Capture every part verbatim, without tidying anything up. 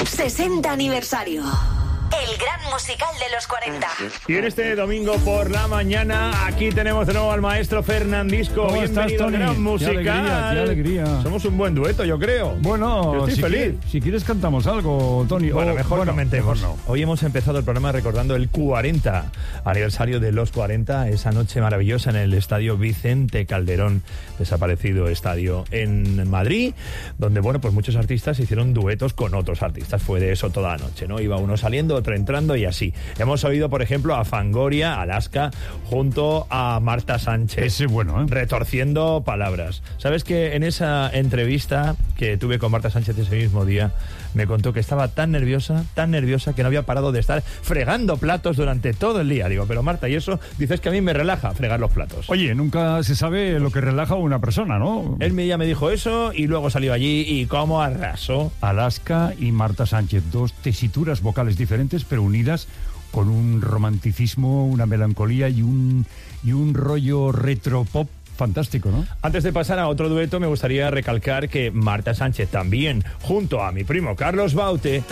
sesenta aniversario. El gran musical de los cuarenta. Y en este domingo por la mañana, aquí tenemos de nuevo al maestro Fernandisco. ¿Cómo Bienvenido, estás, Tony? gran musical. Qué alegría, qué alegría. Somos un buen dueto, yo creo. Bueno, yo estoy si, feliz. Quieres, si quieres cantamos algo, Tony. Bueno, o, mejor bueno, comentemos. Mejor no. Hoy hemos empezado el programa recordando el cuarenta aniversario de los cuarenta, esa noche maravillosa en el estadio Vicente Calderón, desaparecido estadio en Madrid, donde, bueno, pues muchos artistas hicieron duetos con otros artistas. Fue de eso toda la noche, ¿no? Iba uno saliendo, otro entrando y así. Hemos oído, por ejemplo, a Fangoria, Alaska, junto a Marta Sánchez. Ese bueno, ¿eh? Retorciendo palabras. ¿Sabes que en esa entrevista que tuve con Marta Sánchez ese mismo día, me contó que estaba tan nerviosa, tan nerviosa, que no había parado de estar fregando platos durante todo el día? Digo, pero Marta, ¿y eso? Dices que a mí me relaja fregar los platos. Oye, nunca se sabe lo que relaja a una persona, ¿no? Él me, ya me dijo eso y luego salió allí y cómo arrasó. Alaska y Marta Sánchez, dos tesituras vocales diferentes, pero unidas con un romanticismo, una melancolía y un, y un rollo retropop fantástico, ¿no? Antes de pasar a otro dueto, me gustaría recalcar que Marta Sánchez también, junto a mi primo Carlos Baute,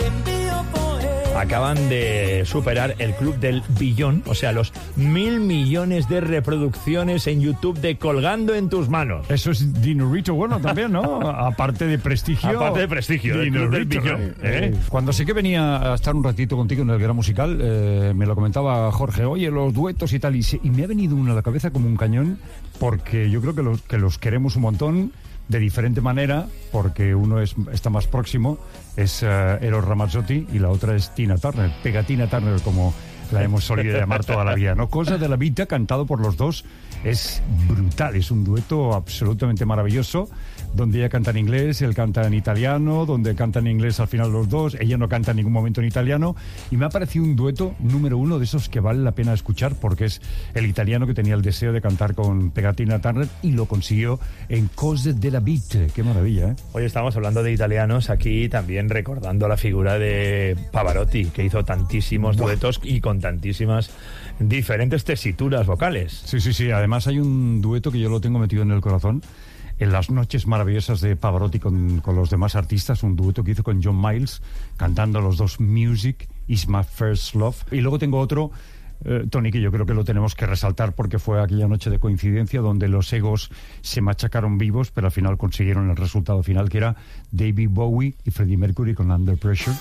acaban de superar el club del billón, o sea, los mil millones de reproducciones en YouTube de Colgando en tus manos. Eso es dinerito bueno también, ¿no? Aparte de prestigio. Aparte de prestigio, el club del billón. ¿eh? ¿eh? Cuando sé que venía a estar un ratito contigo en el Gran Musical, eh, me lo comentaba Jorge, oye, los duetos y tal, y, se, y me ha venido uno a la cabeza como un cañón, porque yo creo que los, que los queremos un montón, de diferente manera, porque uno es, está más próximo, es uh, Eros Ramazzotti, y la otra es Tina Turner, Pegatina Turner, como la hemos solido llamar toda la vida, ¿no? Cosa de la vida, cantado por los dos, es brutal, es un dueto absolutamente maravilloso, donde ella canta en inglés, él canta en italiano, donde cantan en inglés al final los dos, ella no canta en ningún momento en italiano, y me ha parecido un dueto número uno de esos que vale la pena escuchar, porque es el italiano que tenía el deseo de cantar con Pegatina Turner, y lo consiguió en Cose della Vita. Qué maravilla, ¿eh? Hoy estamos hablando de italianos, aquí también recordando la figura de Pavarotti, que hizo tantísimos Buah. duetos y con tantísimas diferentes tesituras vocales. Sí, sí, sí, además hay un dueto que yo lo tengo metido en el corazón, en las noches maravillosas de Pavarotti con, con los demás artistas, un dueto que hizo con John Miles, cantando los dos Music is my first love. Y luego tengo otro, eh, Tony, que yo creo que lo tenemos que resaltar porque fue aquella noche de coincidencia donde los egos se machacaron vivos, pero al final consiguieron el resultado final, que era David Bowie y Freddie Mercury con Under Pressure.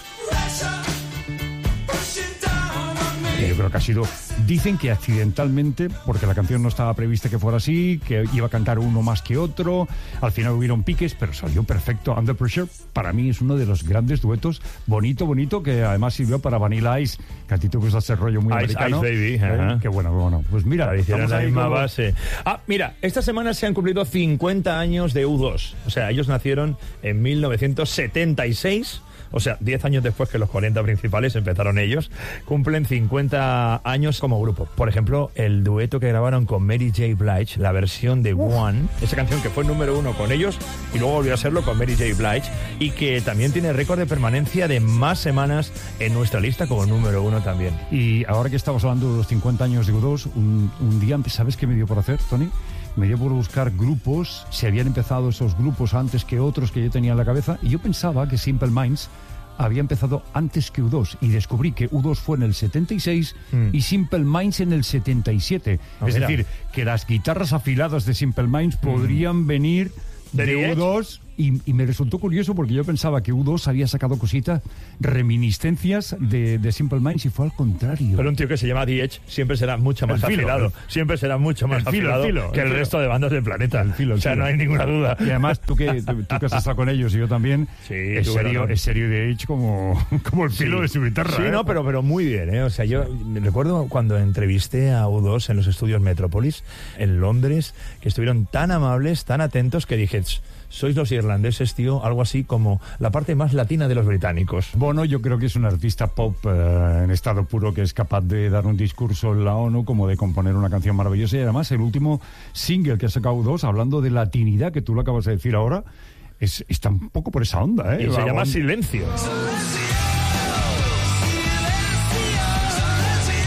Yo creo que ha sido, dicen que accidentalmente, porque la canción no estaba prevista que fuera así, que iba a cantar uno más que otro, al final hubieron piques, pero salió perfecto. Under Pressure para mí es uno de los grandes duetos, bonito, bonito, que además sirvió para Vanilla Ice, que a ti te gusta ese rollo muy Ice, americano. Ice Baby, ¿eh? ajá. Qué bueno, qué bueno. Pues mira, hicieron la misma como... base. Ah, mira, esta semana se han cumplido cincuenta años de U dos, o sea, ellos nacieron en mil novecientos setenta y seis. O sea, diez años después que los cuarenta principales empezaron ellos, cumplen cincuenta años como grupo. Por ejemplo, el dueto que grabaron con Mary J. Blige, la versión de One, esa canción que fue número uno con ellos y luego volvió a serlo con Mary J. Blige, y que también tiene récord de permanencia de más semanas en nuestra lista como número uno también. Y ahora que estamos hablando de los cincuenta años de U dos, un, un día antes, ¿sabes qué me dio por hacer, Tony? Me dio por buscar grupos, se habían empezado esos grupos antes que otros que yo tenía en la cabeza, y yo pensaba que Simple Minds había empezado antes que U dos, y descubrí que U dos fue en el setenta y seis mm. y Simple Minds en el setenta y siete. Oh, es mira. decir, que las guitarras afiladas de Simple Minds mm. podrían venir de, de U dos, y, y me resultó curioso porque yo pensaba que U dos había sacado cositas, reminiscencias de, de Simple Minds, y fue al contrario. Pero un tío que se llama The Edge siempre será mucho más el filo, afilado, el, siempre será mucho más el filo, afilado el filo, que el, el resto de bandas del planeta. El filo, el o sea, filo. no hay ninguna duda. Y además, tú que, tú, tú que has estado con ellos y yo también, sí, es, serio, es serio de Edge como, como el filo sí. de su guitarra. Sí, ¿eh? no, pero, pero muy bien, ¿eh? O sea, yo me recuerdo cuando entrevisté a U dos en los estudios Metrópolis, en Londres, que estuvieron tan amables, tan atentos, que dije, sois los irlandeses, tío, algo así como la parte más latina de los británicos. Bono yo creo que es un artista pop eh, en estado puro, que es capaz de dar un discurso en la ONU, como de componer una canción maravillosa, y además el último single que ha sacado U dos, hablando de latinidad, que tú lo acabas de decir ahora, es, está un poco por esa onda, ¿eh? Y se Vamos. llama Silencio.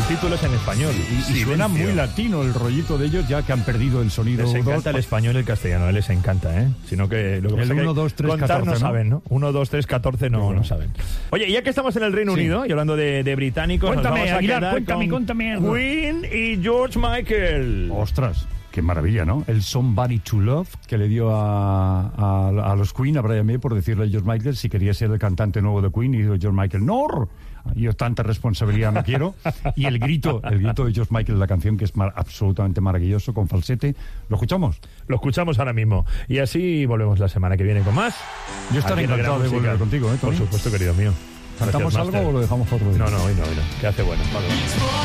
El título es en español. Y, y suena muy latino el rollito de ellos, ya que han perdido el sonido. Les encanta dos. el español y el castellano, les encanta, ¿eh? Sino que lo que El pasa uno, que dos, tres, contar catorce, no ¿no? saben, ¿no? uno, dos, tres, catorce no, Bueno. no saben. Oye, ya que estamos en el Reino Sí. Unido y hablando de, de británicos, Cuéntame, nos vamos a Aguilar, quedar cuéntame, con cuéntame algo. Queen y George Michael. Ostras, qué maravilla, ¿no? El Somebody to Love que le dio a, a, a los Queen, a Brian May, por decirle a George Michael si quería ser el cantante nuevo de Queen, y dijo George Michael, ¡no! Yo tanta responsabilidad no quiero. Y el grito, el grito de George Michael, la canción que es mar- absolutamente maravilloso, con falsete. ¿Lo escuchamos? Lo escuchamos ahora mismo. Y así volvemos la semana que viene con más. Yo estaré Aquí en el encantado Gran de volver Musical. contigo, ¿eh, Tony? Por supuesto, querido mío. ¿Cantamos Gracias, algo Master. o lo dejamos para otro día? No, no, hoy no, hoy no. Que hace bueno. Vale.